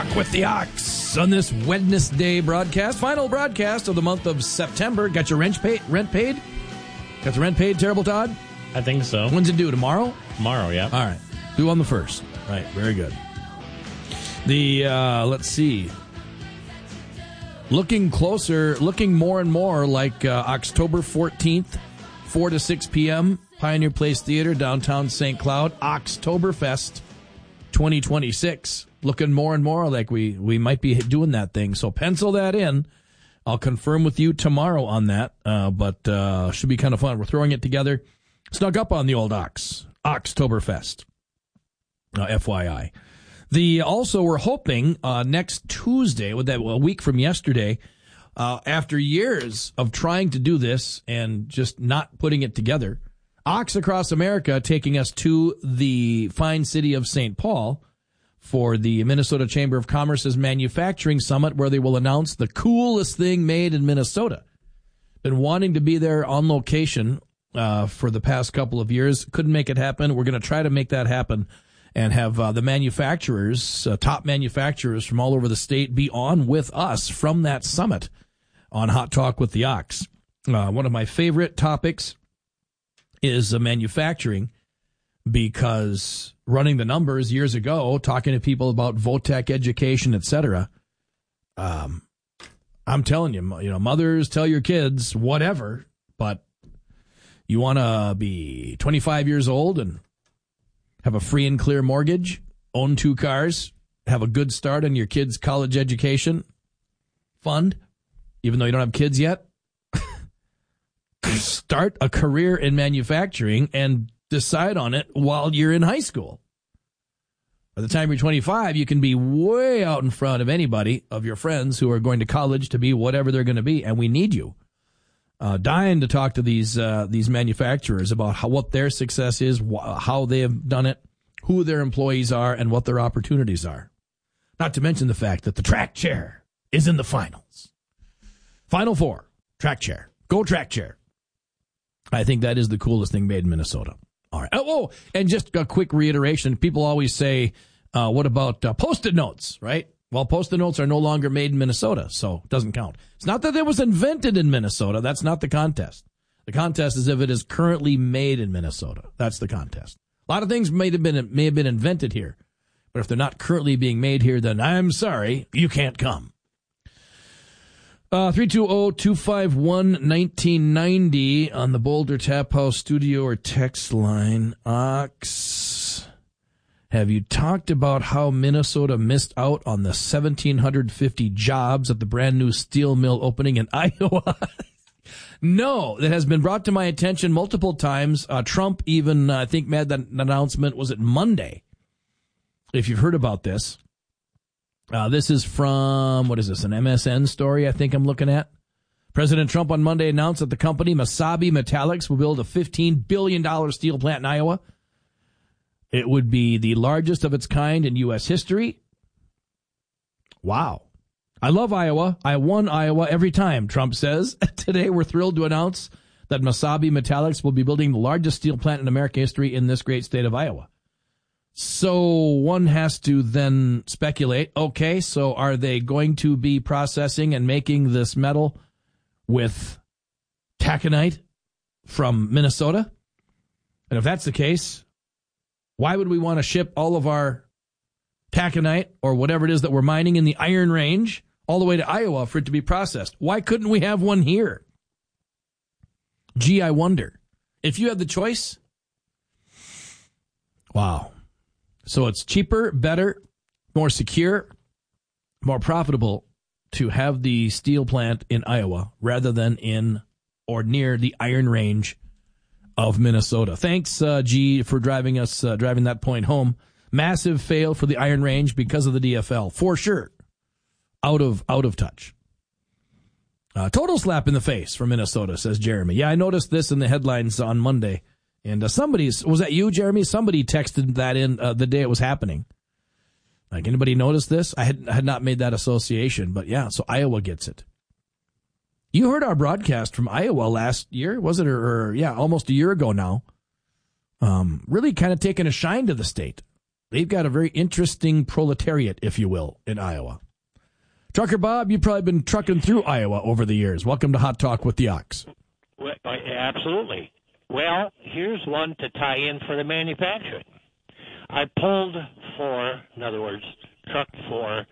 Talk with the Ox on this Wednesday broadcast, final broadcast of the month of September. Got your rent paid? Got the rent paid, Terrible Todd? I think so. When's it due? Tomorrow? Tomorrow, yeah. All right. Due on the 1st. Right. Very good. Let's see. Looking more and more like October 14th, 4 to 6 p.m., Pioneer Place Theater, downtown St. Cloud, Oktoberfest 2026. Looking more and more like we might be doing that thing. So pencil that in. I'll confirm with you tomorrow on that, but should be kind of fun. We're throwing it together. Snuck up on the old Oktoberfest, FYI. Also, we're hoping next Tuesday, with that a week from yesterday, after years of trying to do this and just not putting it together, Ox Across America taking us to the fine city of St. Paul for the Minnesota Chamber of Commerce's Manufacturing Summit, where they will announce the coolest thing made in Minnesota. Been wanting to be there on location for the past couple of years. Couldn't make it happen. We're going to try to make that happen and have the manufacturers, top manufacturers from all over the state, be on with us from that summit on Hot Talk with the Ox. One of my favorite topics is manufacturing, because running the numbers years ago, talking to people about VOTEC education, etc., I'm telling you, mothers tell your kids whatever, but you want to be 25 years old and have a free and clear mortgage, own 2 cars, have a good start on your kids' college education fund, even though you don't have kids yet. Start a career in manufacturing and decide on it while you're in high school. By the time you're 25, you can be way out in front of anybody of your friends who are going to college to be whatever they're going to be, and we need you. Dying to talk to these manufacturers about what their success is, how they have done it, who their employees are, and what their opportunities are. Not to mention the fact that the track chair is in the finals. Final 4, track chair. Go track chair. I think that is the coolest thing made in Minnesota. All right. Oh, and just a quick reiteration. People always say, what about Post-it notes, right? Well, Post-it notes are no longer made in Minnesota, so it doesn't count. It's not that it was invented in Minnesota. That's not the contest. The contest is if it is currently made in Minnesota. That's the contest. A lot of things may have been invented here, but if they're not currently being made here, then I'm sorry, you can't come. 320-251-1990 on the Boulder Tap House studio or text line. Ox, have you talked about how Minnesota missed out on the 1,750 jobs at the brand new steel mill opening in Iowa? No, that has been brought to my attention multiple times. Trump even, I think, made that announcement, was it Monday? If you've heard about this. This is from, what is this, an MSN story I think I'm looking at? President Trump on Monday announced that the company Mesabi Metallics will build a $15 billion steel plant in Iowa. It would be the largest of its kind in U.S. history. Wow. I love Iowa. I won Iowa every time, Trump says. Today we're thrilled to announce that Mesabi Metallics will be building the largest steel plant in American history in this great state of Iowa. So one has to then speculate, okay, so are they going to be processing and making this metal with taconite from Minnesota? And if that's the case, why would we want to ship all of our taconite or whatever it is that we're mining in the Iron Range all the way to Iowa for it to be processed? Why couldn't we have one here? Gee, I wonder. If you had the choice, wow. So it's cheaper, better, more secure, more profitable to have the steel plant in Iowa rather than in or near the Iron Range of Minnesota. Thanks, G, for driving that point home. Massive fail for the Iron Range because of the DFL, for sure. Out of touch. Total slap in the face for Minnesota, says Jeremy. Yeah, I noticed this in the headlines on Monday. And was that you, Jeremy? Somebody texted that in the day it was happening. Like, anybody notice this? I had not made that association, but yeah, so Iowa gets it. You heard our broadcast from Iowa last year, was it? Or almost a year ago now. Really kind of taking a shine to the state. They've got a very interesting proletariat, if you will, in Iowa. Trucker Bob, you've probably been trucking through Iowa over the years. Welcome to Hot Talk with the Ox. Well, absolutely. Well, here's one to tie in for the manufacturing. I pulled for, in other words, trucked for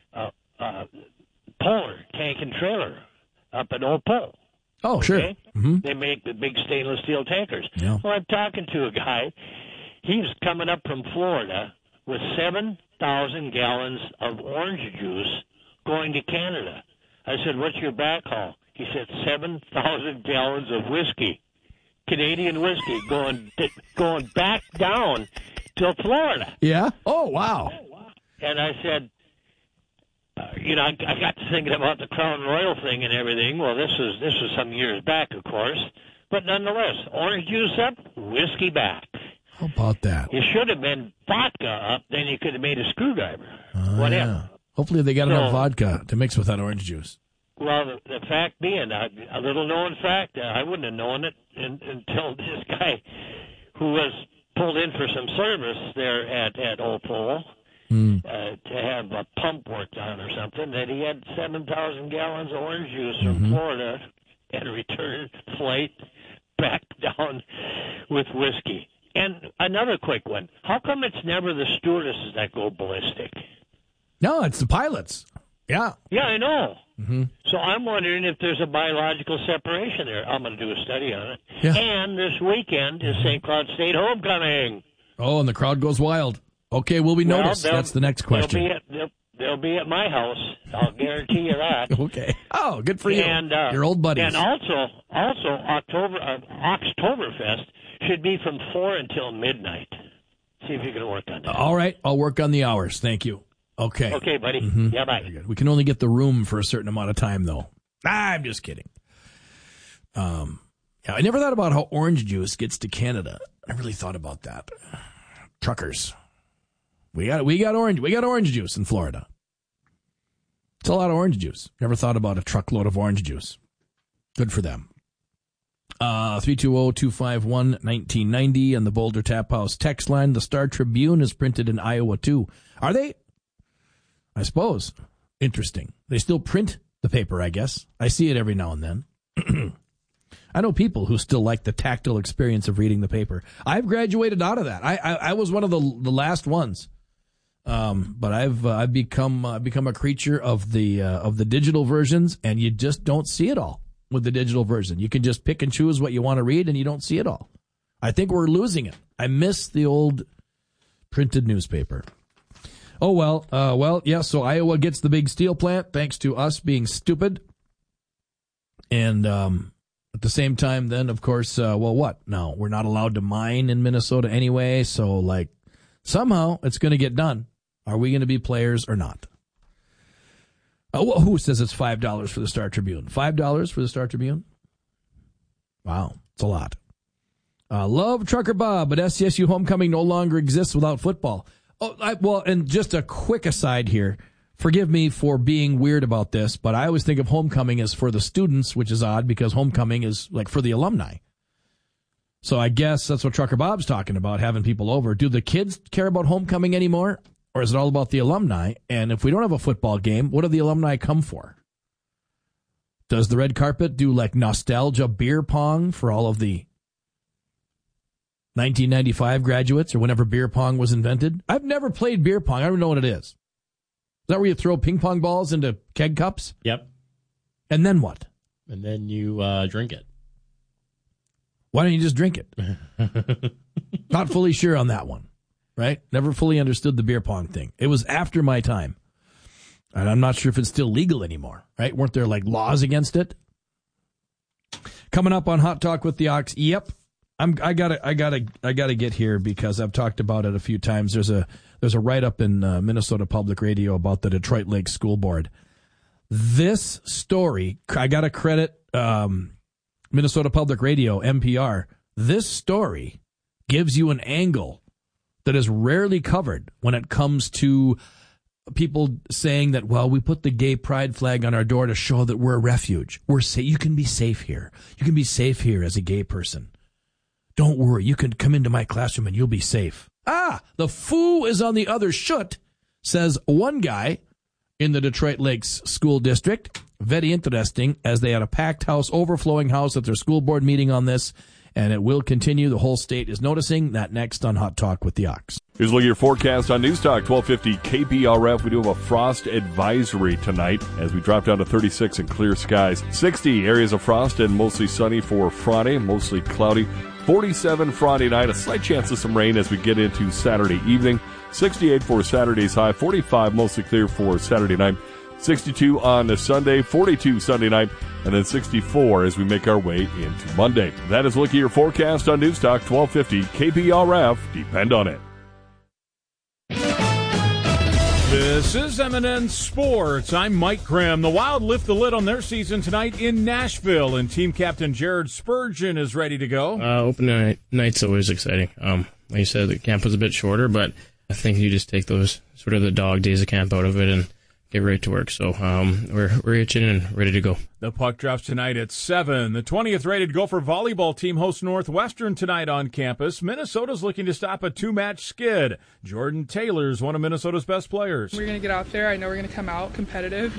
Polar Tank and Trailer up at Old Pole. Oh, okay? sure. Mm-hmm. They make the big stainless steel tankers. Yeah. Well, I'm talking to a guy. He was coming up from Florida with 7,000 gallons of orange juice going to Canada. I said, what's your backhaul? He said 7,000 gallons of whiskey, Canadian whiskey, going back down to Florida. Yeah? Oh, wow. And I said, I got to thinking about the Crown Royal thing and everything. Well, this was some years back, of course. But nonetheless, orange juice up, whiskey back. How about that? It should have been vodka up, then you could have made a screwdriver. Whatever. Yeah. Hopefully they got enough vodka to mix with that orange juice. Well, the fact being, a little-known fact, I wouldn't have known it until this guy who was pulled in for some service there at Old Pole to have a pump worked on or something, that he had 7,000 gallons of orange juice from Florida and a return flight back down with whiskey. And another quick one. How come it's never the stewardesses that go ballistic? No, it's the pilots. Yeah. Yeah, I know. Mm-hmm. So I'm wondering if there's a biological separation there. I'm going to do a study on it. Yeah. And this weekend is St. Cloud State Homecoming. Oh, and the crowd goes wild. Okay, will we notice? That's the next question. They'll be at my house. I'll guarantee you that. Okay. Oh, good for you. And your old buddies. And also Oktoberfest should be from 4 until midnight. See if you can work on that. All right, I'll work on the hours. Thank you. Okay. Okay, buddy. Mm-hmm. Yeah, bye. We can only get the room for a certain amount of time, though. I'm just kidding. Yeah, I never thought about how orange juice gets to Canada. I really thought about that. Truckers. We got orange juice in Florida. It's a lot of orange juice. Never thought about a truckload of orange juice. Good for them. 320-251-1990 on the Boulder Tap House text line. The Star Tribune is printed in Iowa, too. Are they? I suppose. Interesting. They still print the paper, I guess. I see it every now and then. I know people who still like the tactile experience of reading the paper. I've graduated out of that. I was one of the last ones. But I've become a creature of the digital versions, and you just don't see it all with the digital version. You can just pick and choose what you want to read, and you don't see it all. I think we're losing it. I miss the old printed newspaper. Oh, well, yeah, so Iowa gets the big steel plant thanks to us being stupid. And at the same time, then, of course, what? No, we're not allowed to mine in Minnesota anyway, so, somehow it's going to get done. Are we going to be players or not? Who says it's $5 for the Star Tribune? $5 for the Star Tribune? Wow, it's a lot. Love Trucker Bob, but SCSU homecoming no longer exists without football. Oh, and just a quick aside here. Forgive me for being weird about this, but I always think of homecoming as for the students, which is odd because homecoming is for the alumni. So I guess that's what Trucker Bob's talking about, having people over. Do the kids care about homecoming anymore? Or is it all about the alumni? And if we don't have a football game, what do the alumni come for? Does the red carpet do nostalgia beer pong for all of the 1995 graduates or whenever beer pong was invented? I've never played beer pong. I don't know what it is. Is that where you throw ping pong balls into keg cups? Yep. And then what? And then you drink it. Why don't you just drink it? Not fully sure on that one, right? Never fully understood the beer pong thing. It was after my time. And I'm not sure if it's still legal anymore, right? Weren't there laws against it? Coming up on Hot Talk with the Ox. Yep. I gotta get here because I've talked about it a few times. There's a write-up in Minnesota Public Radio about the Detroit Lake School Board. This story, I gotta credit Minnesota Public Radio, NPR. This story gives you an angle that is rarely covered when it comes to people saying that, well, we put the gay pride flag on our door to show that we're a refuge. You can be safe here. You can be safe here as a gay person. Don't worry. You can come into my classroom and you'll be safe. The foo is on the other shoot, says one guy in the Detroit Lakes School District. Very interesting, as they had a packed house, overflowing house at their school board meeting on this, and it will continue. The whole state is noticing that. Next on Hot Talk with the Ox. Here's a look at your forecast on News Talk 1250 KBRF. We do have a frost advisory tonight as we drop down to 36 and clear skies. 60 areas of frost and mostly sunny for Friday, mostly cloudy. 47 Friday night, a slight chance of some rain as we get into Saturday evening. 68 for Saturday's high, 45 mostly clear for Saturday night. 62 on Sunday, 42 Sunday night, and then 64 as we make our way into Monday. That is a look at your forecast on News Talk 1250 KBRF. Depend on it. This is M&N Sports. I'm Mike Grimm. The Wild lift the lid on their season tonight in Nashville, and team captain Jared Spurgeon is ready to go. Opening night's always exciting. Like you said, the camp was a bit shorter, but I think you just take those sort of the dog days of camp out of it and get right to work. So we're itching and ready to go. The puck drops tonight at 7. The 20th rated Gopher volleyball team hosts Northwestern tonight on campus. Minnesota's looking to stop a 2-match skid. Jordan Taylor's one of Minnesota's best players. We're going to get out there. I know we're going to come out competitive.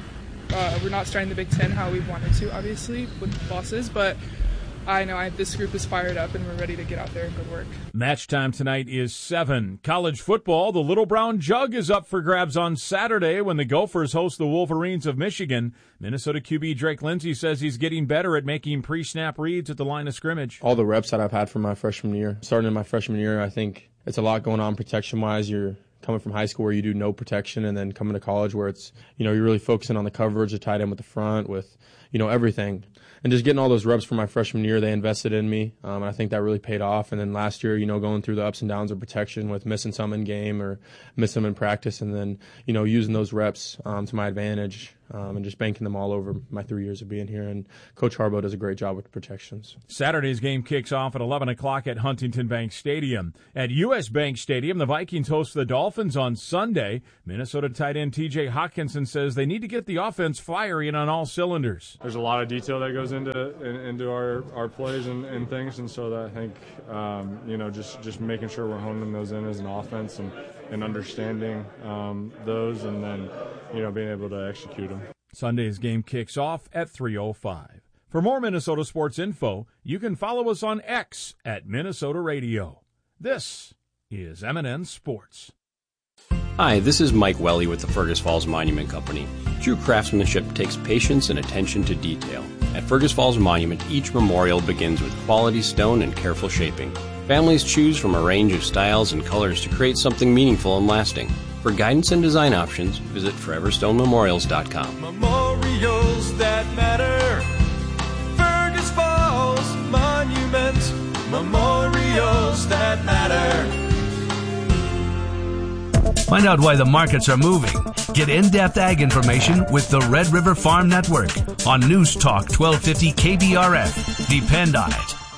We're not starting the Big Ten how we wanted to, obviously, with losses, but I know this group is fired up, and we're ready to get out there and go to work. Match time tonight is 7. College football, the Little Brown Jug is up for grabs on Saturday when the Gophers host the Wolverines of Michigan. Minnesota QB Drake Lindsey says he's getting better at making pre-snap reads at the line of scrimmage. All the reps that I've had from my freshman year, starting in my freshman year, I think it's a lot going on protection-wise. You're coming from high school where you do no protection, and then coming to college where it's, you're really focusing on the coverage, the tight end with the front, with, everything. And just getting all those reps from my freshman year, they invested in me, and I think that really paid off. And then last year, going through the ups and downs of protection with missing some in game or missing them in practice, and then, using those reps to my advantage and just banking them all over my 3 years of being here. And Coach Harbaugh does a great job with protections. Saturday's game kicks off at 11 o'clock at Huntington Bank Stadium. At U.S. Bank Stadium, the Vikings host the Dolphins on Sunday. Minnesota tight end T.J. Hawkinson says they need to get the offense firing on all cylinders. There's a lot of detail that goes into our plays and things, and so that I think just making sure we're honing those in as an offense and understanding those, and then being able to execute them. Sunday's game kicks off at 3:05. For more Minnesota sports info, you can follow us on X at Minnesota Radio. This is M&N Sports. Hi, this is Mike Welly with the Fergus Falls Monument Company. True craftsmanship takes patience and attention to detail. At Fergus Falls Monument, each memorial begins with quality stone and careful shaping. Families choose from a range of styles and colors to create something meaningful and lasting. For guidance and design options, visit foreverstonememorials.com. Memorials that matter. Fergus Falls Monument. Memorials that matter. Find out why the markets are moving. Get in-depth ag information with the Red River Farm Network on News Talk 1250 KBRF. Depend on it.